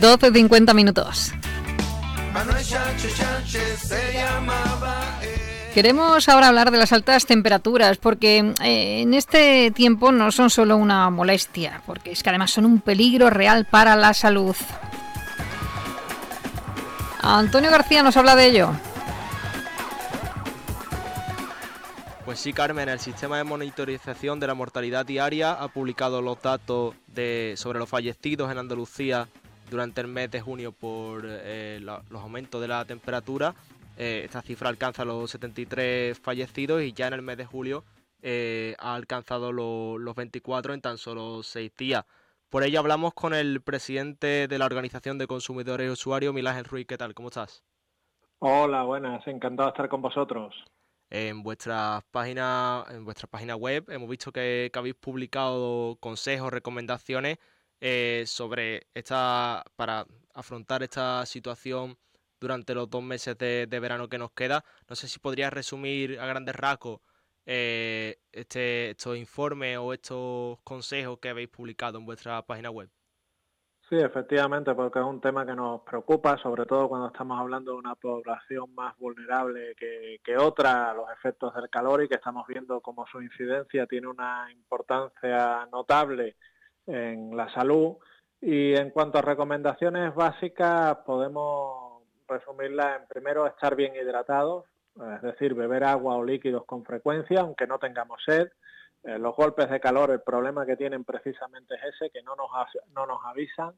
12:50. Queremos ahora hablar de las altas temperaturas, porque en este tiempo no son solo una molestia, porque es que además son un peligro real para la salud. Antonio García nos habla de ello. Pues sí, Carmen, el sistema de monitorización de la mortalidad diaria ha publicado los datos sobre los fallecidos en Andalucía durante el mes de junio por los aumentos de la temperatura. Esta cifra alcanza los 73 fallecidos y ya en el mes de julio ha alcanzado los 24 en tan solo 6 días. Por ello hablamos con el presidente de la Organización de Consumidores y Usuarios, Miguel Ángel Ruiz. ¿Qué tal? ¿Cómo estás? Hola, buenas, encantado de estar con vosotros. En vuestra página web hemos visto que habéis publicado consejos, recomendaciones para afrontar esta situación durante los 2 meses de verano que nos queda. No sé si podrías resumir a grandes rasgos estos informes o estos consejos que habéis publicado en vuestra página web. Sí, efectivamente, porque es un tema que nos preocupa, sobre todo cuando estamos hablando de una población más vulnerable que otra a los efectos del calor y que estamos viendo cómo su incidencia tiene una importancia notable en la salud. Y en cuanto a recomendaciones básicas, podemos resumirlas en primero estar bien hidratados, es decir, beber agua o líquidos con frecuencia, aunque no tengamos sed. Los golpes de calor, el problema que tienen precisamente es ese, que no nos avisan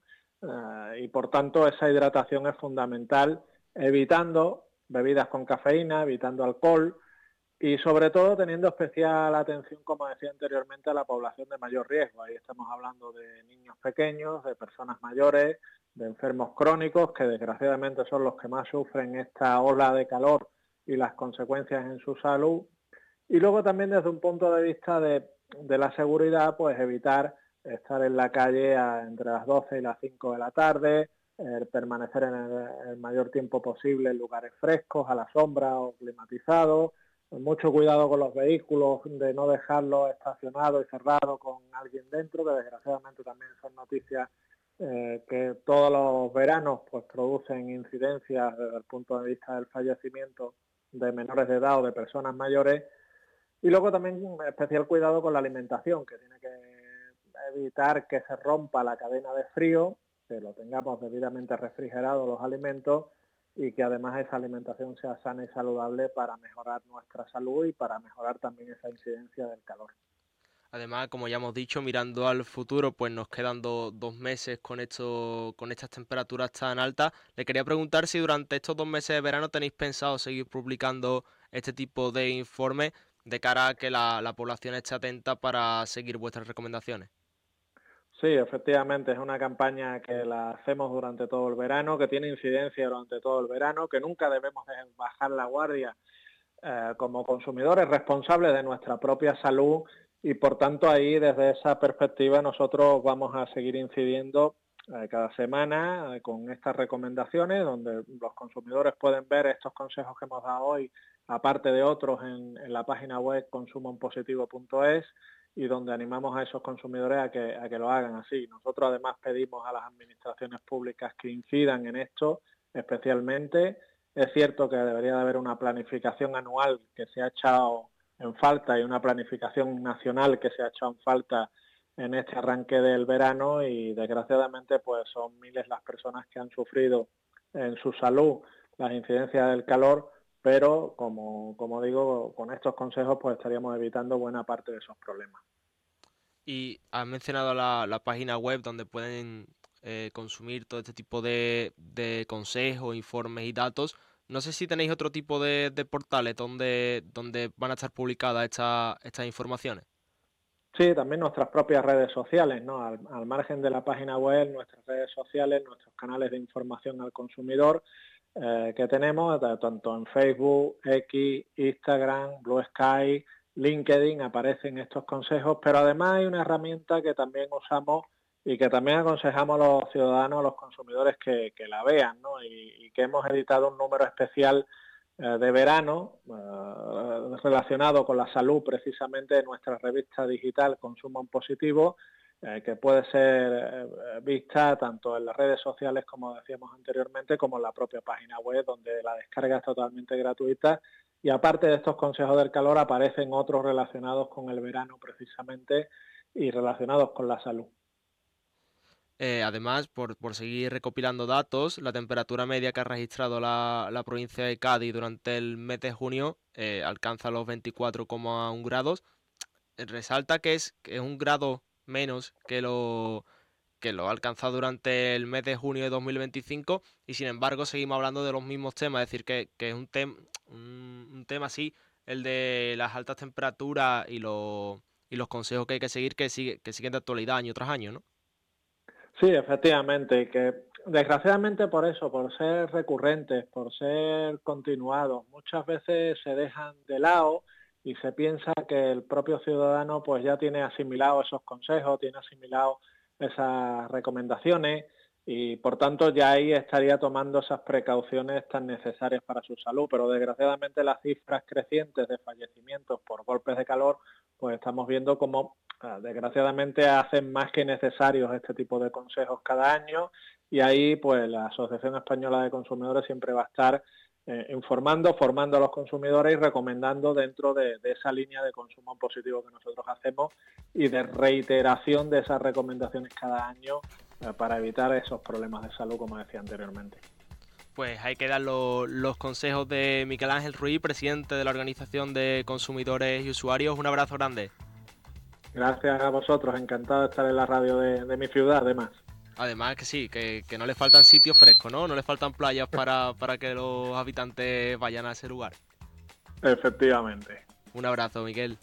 y por tanto esa hidratación es fundamental, evitando bebidas con cafeína, evitando alcohol y sobre todo teniendo especial atención, como decía anteriormente, a la población de mayor riesgo. Ahí estamos hablando de niños pequeños, de personas mayores, de enfermos crónicos, que desgraciadamente son los que más sufren esta ola de calor y las consecuencias en su salud. Y luego también desde un punto de vista de la seguridad, pues evitar estar en la calle entre las 12 y las 5 de la tarde, permanecer en el mayor tiempo posible en lugares frescos, a la sombra o climatizados, mucho cuidado con los vehículos, de no dejarlos estacionados y cerrados con alguien dentro, que desgraciadamente también son noticias que todos los veranos pues producen incidencias desde el punto de vista del fallecimiento de menores de edad o de personas mayores. Y luego también especial cuidado con la alimentación, que tiene que evitar que se rompa la cadena de frío, que lo tengamos debidamente refrigerado los alimentos y que además esa alimentación sea sana y saludable para mejorar nuestra salud y para mejorar también esa incidencia del calor. Además, como ya hemos dicho, mirando al futuro, pues nos quedan 2 meses con estas temperaturas tan altas. Le quería preguntar si durante estos 2 meses de verano tenéis pensado seguir publicando este tipo de informes de cara a que la población esté atenta para seguir vuestras recomendaciones. Sí, efectivamente, es una campaña que la hacemos durante todo el verano, que tiene incidencia durante todo el verano, que nunca debemos de bajar la guardia como consumidores responsables de nuestra propia salud y por tanto ahí desde esa perspectiva nosotros vamos a seguir incidiendo cada semana con estas recomendaciones donde los consumidores pueden ver estos consejos que hemos dado hoy, aparte de otros en la página web consumoenpositivo.es y donde animamos a esos consumidores a que lo hagan así. Nosotros además pedimos a las administraciones públicas que incidan en esto especialmente. Es cierto que debería de haber una planificación anual que se ha echado en falta y una planificación nacional que se ha echado en falta en este arranque del verano y desgraciadamente pues son miles las personas que han sufrido en su salud las incidencias del calor, pero como digo, con estos consejos pues estaríamos evitando buena parte de esos problemas. Y has mencionado la página web donde pueden consumir todo este tipo de consejos, informes y datos. No sé si tenéis otro tipo de portales donde van a estar publicadas estas informaciones. Sí, también nuestras propias redes sociales, ¿no? Al margen de la página web, nuestras redes sociales, nuestros canales de información al consumidor que tenemos, tanto en Facebook, X, Instagram, Blue Sky, LinkedIn, aparecen estos consejos, pero además hay una herramienta que también usamos y que también aconsejamos a los ciudadanos, a los consumidores que la vean, ¿no? Y que hemos editado un número especial de verano relacionado con la salud precisamente de nuestra revista digital Consumo en Positivo que puede ser vista tanto en las redes sociales, como decíamos anteriormente, como en la propia página web, donde la descarga es totalmente gratuita. Y aparte de estos consejos del calor, aparecen otros relacionados con el verano precisamente y relacionados con la salud. Además, por seguir recopilando datos, la temperatura media que ha registrado la provincia de Cádiz durante el mes de junio alcanza los 24,1 grados. Resalta que es un grado menos que lo ha alcanzado durante el mes de junio de 2025, y sin embargo seguimos hablando de los mismos temas, es decir, que es un tema así, el de las altas temperaturas y los consejos que hay que seguir, que siguen de actualidad año tras año, ¿no? Sí, efectivamente, y que desgraciadamente por eso, por ser recurrentes, por ser continuados, muchas veces se dejan de lado y se piensa que el propio ciudadano pues ya tiene asimilado esos consejos, tiene asimilado esas recomendaciones y por tanto ya ahí estaría tomando esas precauciones tan necesarias para su salud, pero desgraciadamente las cifras crecientes de fallecimientos por golpes de calor pues estamos viendo como desgraciadamente hacen más que necesarios este tipo de consejos cada año, y ahí pues la Asociación Española de Consumidores siempre va a estar informando, formando a los consumidores y recomendando dentro de esa línea de consumo positivo que nosotros hacemos y de reiteración de esas recomendaciones cada año para evitar esos problemas de salud, como decía anteriormente. Pues ahí quedan los consejos de Miguel Ángel Ruiz, presidente de la Organización de Consumidores y Usuarios. Un abrazo grande. Gracias a vosotros, encantado de estar en la radio de mi ciudad, además. Además que sí, que no le faltan sitios frescos, ¿no? No le faltan playas para que los habitantes vayan a ese lugar. Efectivamente. Un abrazo, Miguel.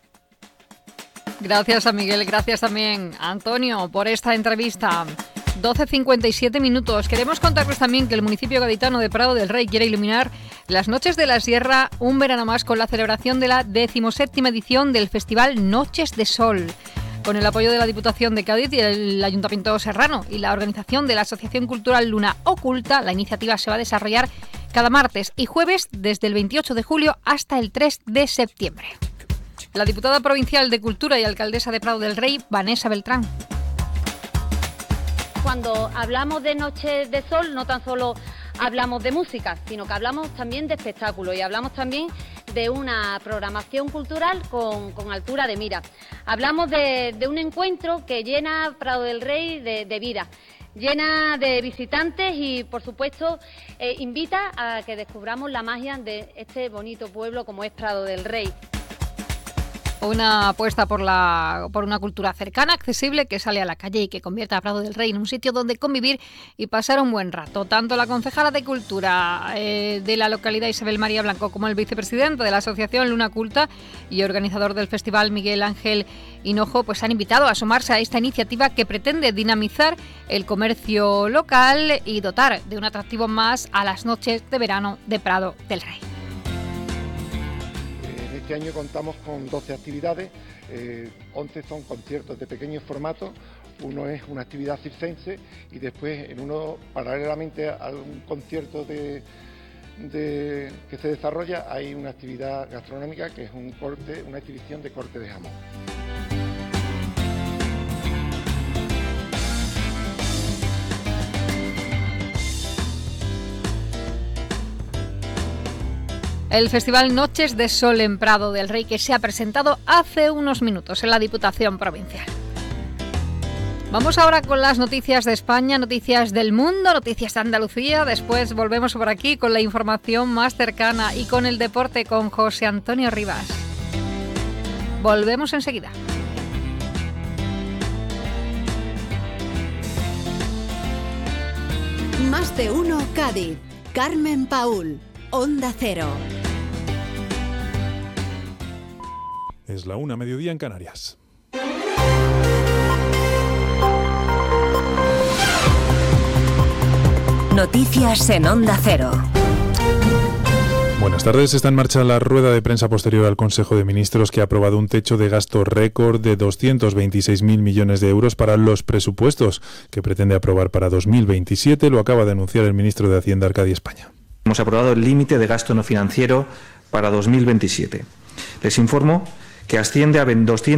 Gracias a Miguel, gracias también a Antonio por esta entrevista. 12:57 minutos. Queremos contarles también que el municipio gaditano de Prado del Rey quiere iluminar las Noches de la Sierra un verano más con la celebración de la 17ª edición del Festival Noches de Sol. Con el apoyo de la Diputación de Cádiz y el Ayuntamiento serrano y la organización de la Asociación Cultural Luna Oculta, la iniciativa se va a desarrollar cada martes y jueves desde el 28 de julio hasta el 3 de septiembre. La diputada provincial de Cultura y alcaldesa de Prado del Rey, Vanessa Beltrán. Cuando hablamos de Noches de Sol, no tan solo hablamos de música, sino que hablamos también de espectáculos y hablamos también de una programación cultural con altura de mira. Hablamos de un encuentro que llena Prado del Rey de vida, llena de visitantes y, por supuesto, invita a que descubramos la magia de este bonito pueblo como es Prado del Rey. Una apuesta por una cultura cercana, accesible, que sale a la calle y que convierta a Prado del Rey en un sitio donde convivir y pasar un buen rato. Tanto la concejala de Cultura de la localidad, Isabel María Blanco, como el vicepresidente de la Asociación Luna Oculta y organizador del festival, Miguel Ángel Hinojo, pues han invitado a sumarse a esta iniciativa que pretende dinamizar el comercio local y dotar de un atractivo más a las noches de verano de Prado del Rey. Este año contamos con 12 actividades, 11 son conciertos de pequeños formatos, uno es una actividad circense y después en uno, paralelamente a un concierto que se desarrolla, hay una actividad gastronómica que es una exhibición de corte de jamón. El Festival Noches de Sol en Prado del Rey, que se ha presentado hace unos minutos en la Diputación Provincial. Vamos ahora con las noticias de España, noticias del mundo, noticias de Andalucía. Después volvemos por aquí con la información más cercana y con el deporte con José Antonio Rivas. Volvemos enseguida. Más de uno Cádiz. Carmen Paúl, Onda Cero. Es la 1:00 mediodía en Canarias. Noticias en Onda Cero. Buenas tardes. Está en marcha la rueda de prensa posterior al Consejo de Ministros, que ha aprobado un techo de gasto récord de 226.000 millones de euros para los presupuestos que pretende aprobar para 2027. Lo acaba de anunciar el ministro de Hacienda, Arcadio España. Hemos aprobado el límite de gasto no financiero para 2027. Les informo que asciende a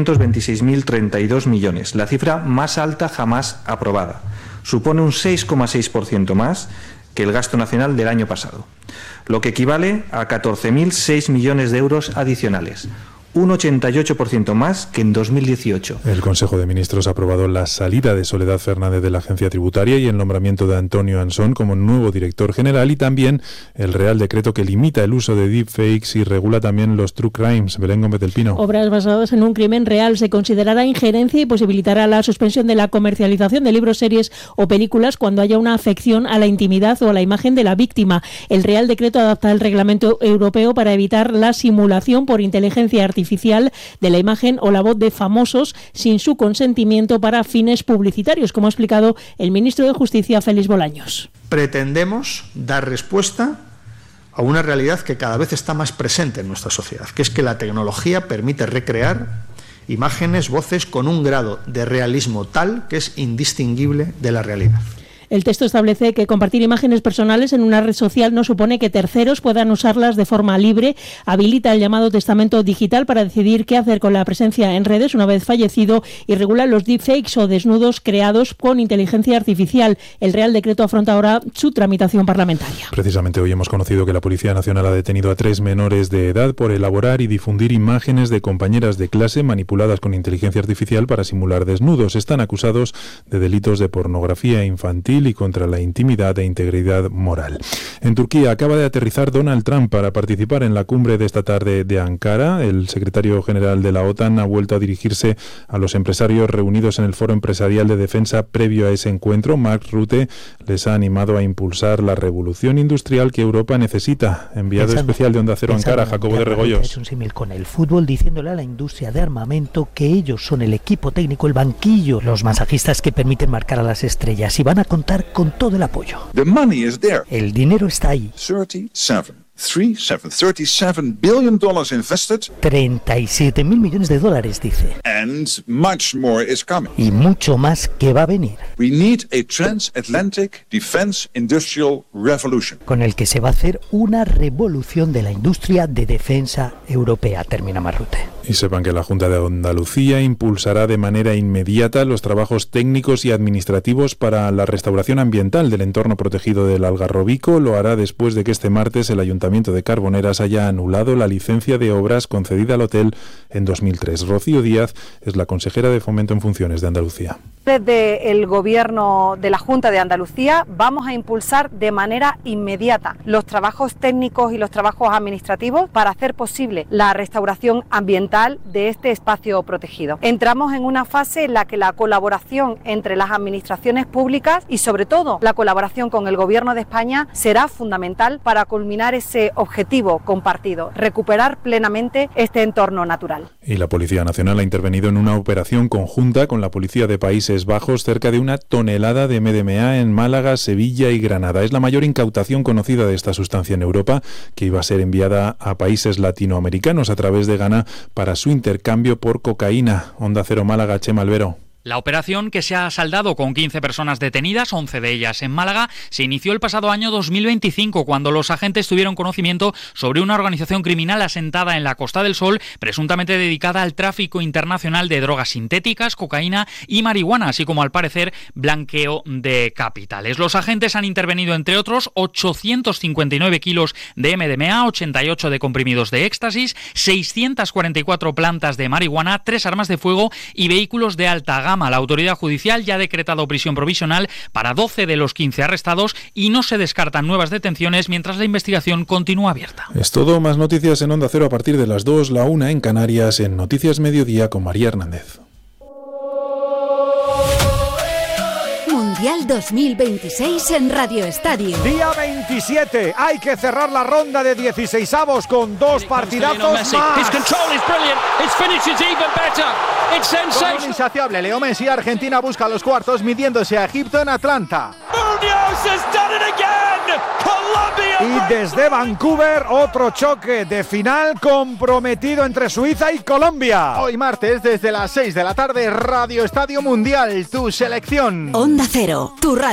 226.032 millones, la cifra más alta jamás aprobada. Supone un 6,6% más que el gasto nacional del año pasado, lo que equivale a 14.006 millones de euros adicionales, un 88% más que en 2018. El Consejo de Ministros ha aprobado la salida de Soledad Fernández de la Agencia Tributaria y el nombramiento de Antonio Ansón como nuevo director general, y también el Real Decreto que limita el uso de deepfakes y regula también los true crimes. Belén Gómez del Pino. Obras basadas en un crimen real se considerará injerencia y posibilitará la suspensión de la comercialización de libros, series o películas cuando haya una afección a la intimidad o a la imagen de la víctima. El Real Decreto adapta el reglamento europeo para evitar la simulación por inteligencia artificial de la imagen o la voz de famosos sin su consentimiento para fines publicitarios, como ha explicado el ministro de Justicia, Félix Bolaños. Pretendemos dar respuesta a una realidad que cada vez está más presente en nuestra sociedad, que es que la tecnología permite recrear imágenes, voces con un grado de realismo tal que es indistinguible de la realidad. El texto establece que compartir imágenes personales en una red social no supone que terceros puedan usarlas de forma libre, habilita el llamado testamento digital para decidir qué hacer con la presencia en redes una vez fallecido y regula los deepfakes o desnudos creados con inteligencia artificial. El Real Decreto afronta ahora su tramitación parlamentaria. Precisamente hoy hemos conocido que la Policía Nacional ha detenido a 3 menores de edad por elaborar y difundir imágenes de compañeras de clase manipuladas con inteligencia artificial para simular desnudos. Están acusados de delitos de pornografía infantil y contra la intimidad e integridad moral. En Turquía acaba de aterrizar Donald Trump para participar en la cumbre de esta tarde de Ankara. El secretario general de la OTAN ha vuelto a dirigirse a los empresarios reunidos en el Foro Empresarial de Defensa previo a ese encuentro. Mark Rutte les ha animado a impulsar la revolución industrial que Europa necesita. Enviado especial de Onda Cero Ankara, Jacobo de Regoyos. Es un símil con el fútbol, diciéndole a la industria de armamento que ellos son el equipo técnico, el banquillo, los masajistas que permiten marcar a las estrellas, y van a contar con todo el apoyo. El dinero está ahí. 37 billion dollars invested. 37.000 millones de dólares, dice. And much more is coming. Y mucho más que va a venir. We need a transatlantic defense industrial revolution. Con el que se va a hacer una revolución de la industria de defensa europea, termina Marrute. Y sepan que la Junta de Andalucía impulsará de manera inmediata los trabajos técnicos y administrativos para la restauración ambiental del entorno protegido del Algarrobico. Lo hará después de que este martes el Ayuntamiento de Carboneras haya anulado la licencia de obras concedida al hotel en 2003. Rocío Díaz es la consejera de Fomento en funciones de Andalucía. Desde el Gobierno de la Junta de Andalucía vamos a impulsar de manera inmediata los trabajos técnicos y los trabajos administrativos para hacer posible la restauración ambiental de este espacio protegido. Entramos en una fase en la que la colaboración entre las administraciones públicas y sobre todo la colaboración con el Gobierno de España será fundamental para culminar ese objetivo compartido, recuperar plenamente este entorno natural. Y la Policía Nacional ha intervenido en una operación conjunta con la Policía de Países Bajos, cerca de 1 tonelada de MDMA en Málaga, Sevilla y Granada. Es la mayor incautación conocida de esta sustancia en Europa, que iba a ser enviada a países latinoamericanos a través de Ghana para su intercambio por cocaína. Onda Cero Málaga, Chema Albero. La operación, que se ha saldado con 15 personas detenidas, 11 de ellas en Málaga, se inició el pasado año 2025, cuando los agentes tuvieron conocimiento sobre una organización criminal asentada en la Costa del Sol, presuntamente dedicada al tráfico internacional de drogas sintéticas, cocaína y marihuana, así como, al parecer, blanqueo de capitales. Los agentes han intervenido, entre otros, 859 kilos de MDMA, 88 de comprimidos de éxtasis, 644 plantas de marihuana, 3 armas de fuego y vehículos de alta gama. La autoridad judicial ya ha decretado prisión provisional para 12 de los 15 arrestados y no se descartan nuevas detenciones mientras la investigación continúa abierta. Es todo. Más noticias en Onda Cero a partir de las 2, la 1 en Canarias, en Noticias Mediodía con María Hernández. Mundial 2026 en Radio Estadio. Día 27. Hay que cerrar la ronda de 16avos con 2 partidazos más. Gol insaciable. Leo Messi. Argentina busca los cuartos midiéndose a Egipto en Atlanta. Y desde Vancouver, otro choque de final comprometido entre Suiza y Colombia. Hoy martes, desde las 6 de la tarde, Radio Estadio Mundial, tu selección. Onda Cero, tu radio.